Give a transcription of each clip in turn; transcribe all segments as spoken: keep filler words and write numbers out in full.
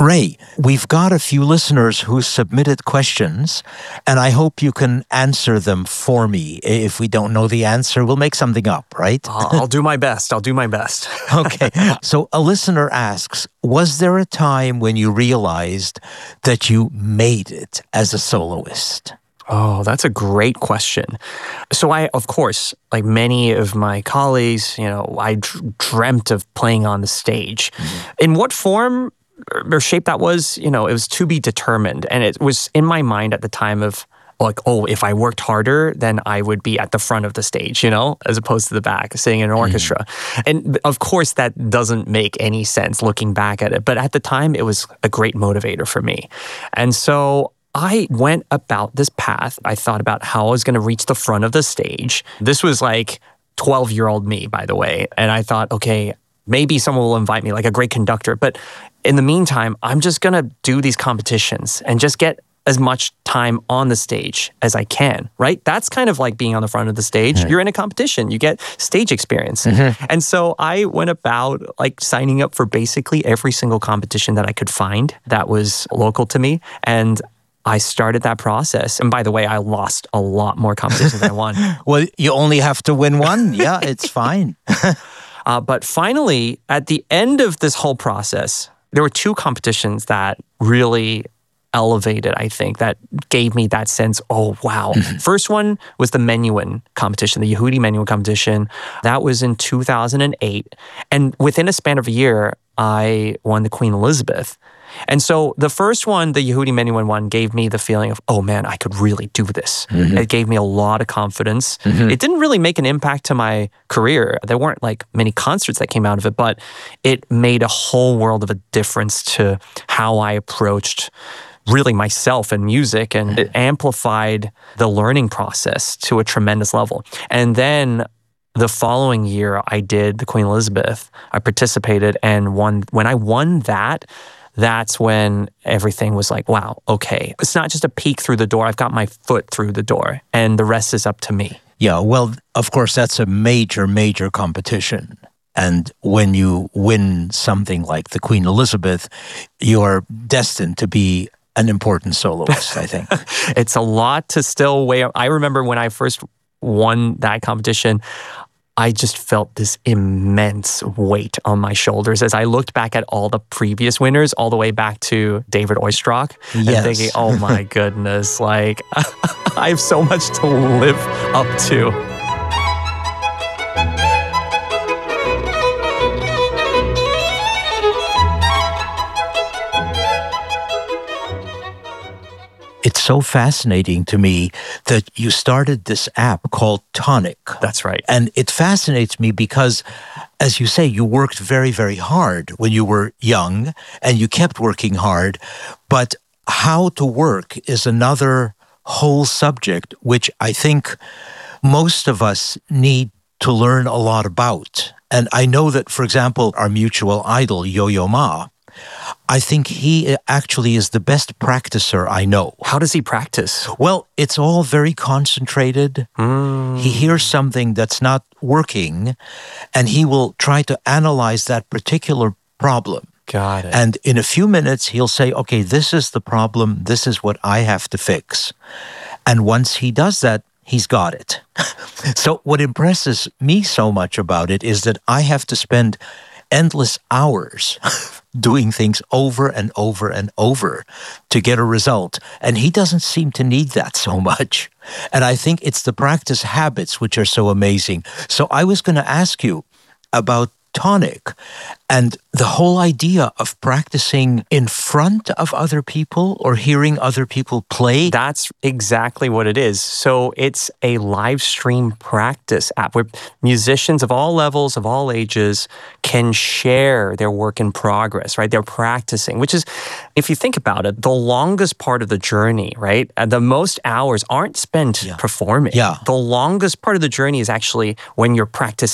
Ray, we've got a few listeners who submitted questions, and I hope you can answer them for me. If we don't know the answer, we'll make something up, right? I'll, I'll do my best. I'll do my best. Okay. So a listener asks, was there a time when you realized that you made it as a soloist? Oh, that's a great question. So I, of course, like many of my colleagues, you know, I d- dreamt of playing on the stage. Mm-hmm. In what form or shape that was, you know, it was to be determined. And it was in my mind at the time of like, oh, if I worked harder, then I would be at the front of the stage, you know, as opposed to the back, singing in an orchestra. Mm. And of course, that doesn't make any sense looking back at it. But at the time, it was a great motivator for me. And so I went about this path. I thought about how I was going to reach the front of the stage. This was like twelve-year-old me, by the way. And I thought, okay, maybe someone will invite me, like a great conductor. But in the meantime, I'm just going to do these competitions and just get as much time on the stage as I can, right? That's kind of like being on the front of the stage. Mm-hmm. You're in a competition. You get stage experience. Mm-hmm. And so I went about like signing up for basically every single competition that I could find that was local to me. And I started that process. And by the way, I lost a lot more competitions than I won. Well, you only have to win one. Yeah, it's fine. uh, but finally, at the end of this whole process, there were two competitions that really elevated, I think, that gave me that sense, oh, wow. Mm-hmm. First one was the Menuhin competition, the Yehudi Menuhin competition. That was in two thousand eight. And within a span of a year, I won the Queen Elizabeth. And so the first one, the Yehudi Menuhin one, gave me the feeling of, oh man, I could really do this. Mm-hmm. It gave me a lot of confidence. Mm-hmm. It didn't really make an impact to my career. There weren't like many concerts that came out of it, but it made a whole world of a difference to how I approached really myself and music, and it amplified the learning process to a tremendous level. And then the following year, I did the Queen Elizabeth. I participated and won. When I won that, that's when everything was like, wow, okay. It's not just a peek through the door. I've got my foot through the door, and the rest is up to me. Yeah, well, of course, that's a major, major competition. And when you win something like the Queen Elizabeth, you're destined to be an important soloist, I think. It's a lot to still weigh up. I remember when I first won that competition, I just felt this immense weight on my shoulders as I looked back at all the previous winners, all the way back to David Oistrakh, yes. and thinking, oh my goodness, like I have so much to live up to. It's so fascinating to me that you started this app called Tonic. That's right. And it fascinates me because, as you say, you worked very, very hard when you were young, and you kept working hard. But how to work is another whole subject, which I think most of us need to learn a lot about. And I know that, for example, our mutual idol, Yo-Yo Ma, I think he actually is the best practicer I know. How does he practice? Well, it's all very concentrated. Mm. He hears something that's not working, and he will try to analyze that particular problem. Got it. And in a few minutes, he'll say, okay, this is the problem. This is what I have to fix. And once he does that, he's got it. So what impresses me so much about it is that I have to spend endless hours doing things over and over and over to get a result. And he doesn't seem to need that so much. And I think it's the practice habits which are so amazing. So I was going to ask you about Tonic and the whole idea of practicing in front of other people or hearing other people play. That's exactly what it is. So it's a live stream practice app where musicians of all levels, of all ages can share their work in progress, right? They're practicing, which is, if you think about it, the longest part of the journey, right? The most hours aren't spent yeah. performing. Yeah. The longest part of the journey is actually when you're practicing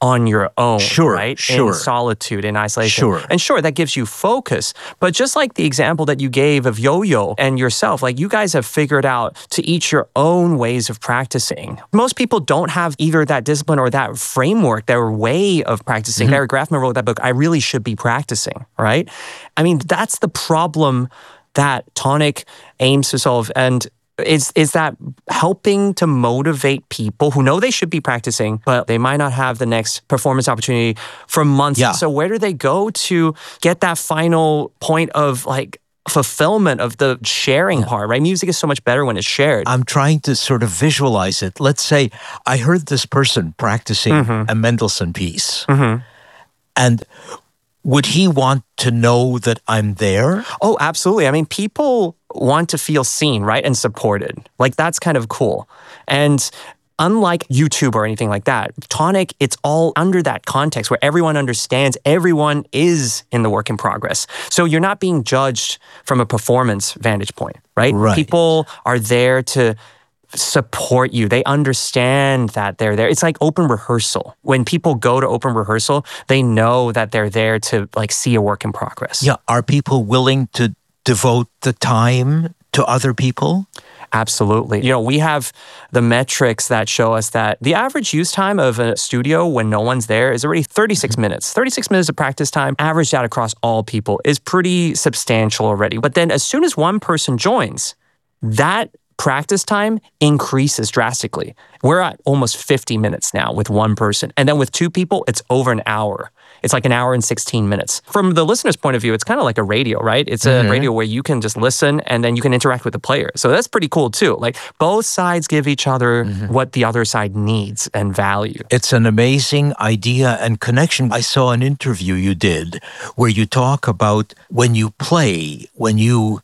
on your own, Sure, right? sure. In solitude, in isolation. Sure. And sure, that gives you focus. But just like the example that you gave of Yo-Yo and yourself, like you guys have figured out to each your own ways of practicing. Most people don't have either that discipline or that framework, their way of practicing. Mm-hmm. Eric Grafman wrote that book, I Really Should Be Practicing, right? I mean, that's the problem that Tonic aims to solve. And is is that helping to motivate people who know they should be practicing, but they might not have the next performance opportunity for months. Yeah. So where do they go to get that final point of like fulfillment of the sharing yeah. part, right? Music is so much better when it's shared. I'm trying to sort of visualize it. Let's say I heard this person practicing mm-hmm. a Mendelssohn piece. Mm-hmm. And would he want to know that I'm there? Oh, absolutely. I mean, people want to feel seen, right? And supported. Like, that's kind of cool. And unlike YouTube or anything like that, Tonic, it's all under that context where everyone understands everyone is in the work in progress. So you're not being judged from a performance vantage point, right? Right. People are there to support you. They understand that they're there. It's like open rehearsal. When people go to open rehearsal, they know that they're there to like see a work in progress. Yeah. Are people willing to devote the time to other people? Absolutely. You know, we have the metrics that show us that the average use time of a studio when no one's there is already thirty-six minutes. thirty-six minutes of practice time, averaged out across all people, is pretty substantial already. But then as soon as one person joins, that practice time increases drastically. We're at almost fifty minutes now with one person. And then with two people, it's over an hour. It's like an hour and sixteen minutes. From the listener's point of view, it's kind of like a radio, right? It's a mm-hmm. radio where you can just listen and then you can interact with the player. So that's pretty cool too. Like both sides give each other mm-hmm. what the other side needs and value. It's an amazing idea and connection. I saw an interview you did where you talk about when you play, when you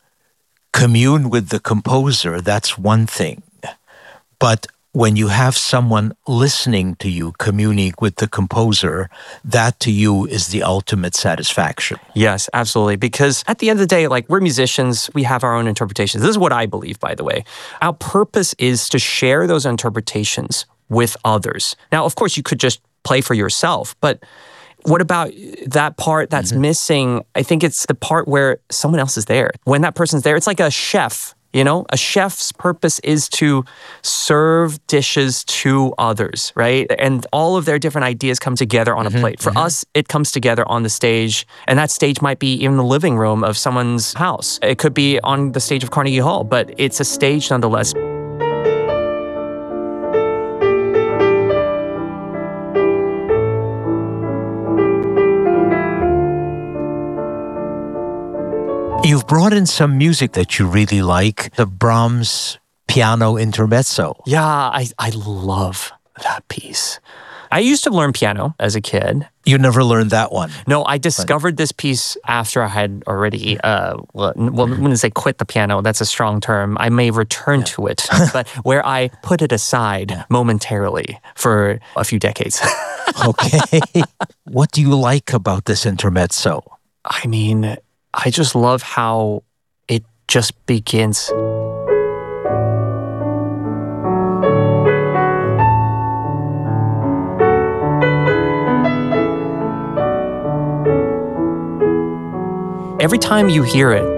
commune with the composer, that's one thing. But when you have someone listening to you, communing with the composer, that to you is the ultimate satisfaction. Yes, absolutely. Because at the end of the day, like we're musicians, we have our own interpretations. This is what I believe, by the way. Our purpose is to share those interpretations with others. Now, of course, you could just play for yourself, but what about that part that's mm-hmm. missing? I think it's the part where someone else is there. When that person's there, it's like a chef, you know? A chef's purpose is to serve dishes to others, right? And all of their different ideas come together on mm-hmm. a plate. For mm-hmm. us, it comes together on the stage, and that stage might be in the living room of someone's house. It could be on the stage of Carnegie Hall, but it's a stage nonetheless. You've brought in some music that you really like, the Brahms piano intermezzo. Yeah, I, I love that piece. I used to learn piano as a kid. You never learned that one? No, I discovered this piece after I had already, uh, well, well, when I say quit the piano, that's a strong term. I may return yeah. to it, but where I put it aside yeah. momentarily for a few decades. Okay. What do you like about this intermezzo? I mean, I just love how it just begins. Every time you hear it,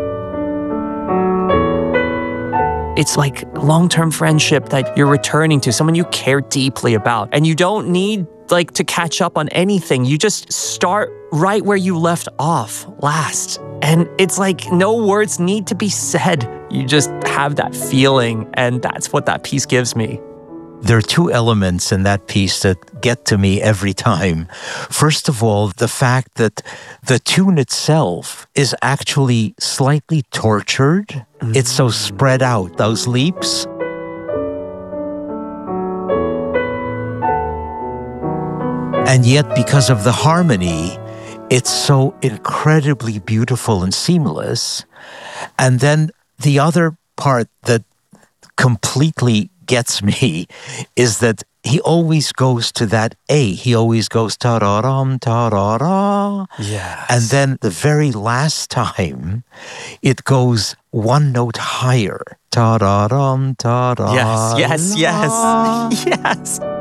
it's like long-term friendship that you're returning to, someone you care deeply about. And you don't need like to catch up on anything. You just start right where you left off last. And it's like no words need to be said. You just have that feeling, and that's what that piece gives me. There are two elements in that piece that get to me every time. First of all, the fact that the tune itself is actually slightly tortured. Mm-hmm. It's so spread out, those leaps. And yet, because of the harmony, it's so incredibly beautiful and seamless. And then the other part that completely gets me is that he always goes to that A. He always goes ta-da-dum, ta-da-da. Yes. And then the very last time, it goes one note higher. Ta-da-dum, ta-da. Yes, yes, yes, yes.